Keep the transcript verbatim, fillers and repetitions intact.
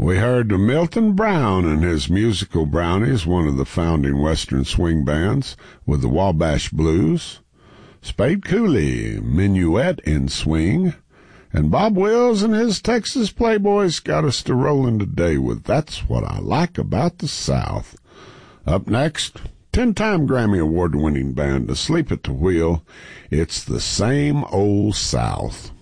We heard Milton Brown and his Musical Brownies, one of the founding Western swing bands, with the Wabash Blues. Spade Cooley, Minuet in Swing. And Bob Wills and his Texas Playboys got us to rolling today with That's What I Like About the South. Up next, ten-time Grammy Award-winning band Asleep at the Wheel. It's the Same Old South.